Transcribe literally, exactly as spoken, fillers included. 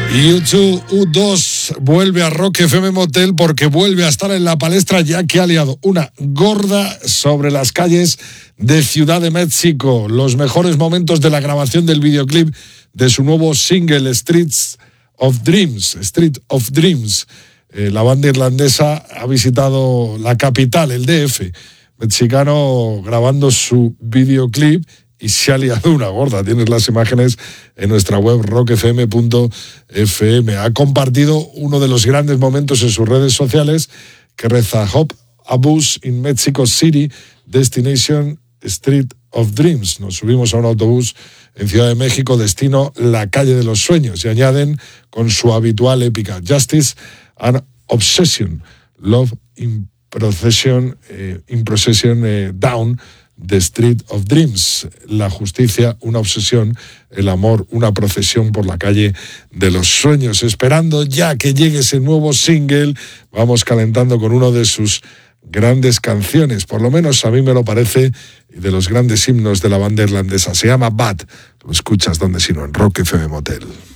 U dos, U dos vuelve a Rock F M Motel porque vuelve a estar en la palestra, ya que ha liado una gorda sobre las calles de Ciudad de México. Los mejores momentos de la grabación del videoclip de su nuevo single Streets of Dreams. Street of Dreams. Eh, la banda irlandesa ha visitado la capital, el D F mexicano, grabando su videoclip. Y se ha liado una gorda. Tienes las imágenes en nuestra web rock f m punto f m. Ha compartido uno de los grandes momentos en sus redes sociales que reza: Hop a bus in Mexico City, destination Street of Dreams. Nos subimos a un autobús en Ciudad de México, destino la calle de los sueños. Y añaden con su habitual épica: Justice and Obsession, Love in Procession, eh, in procession eh, Down The Street of Dreams. La justicia, una obsesión; el amor, una procesión por la calle de los sueños. Esperando ya que llegue ese nuevo single, vamos calentando con uno de sus grandes canciones, por lo menos a mí me lo parece, y de los grandes himnos de la banda irlandesa. Se llama Bad. Lo escuchas donde sino en Rock F M Motel.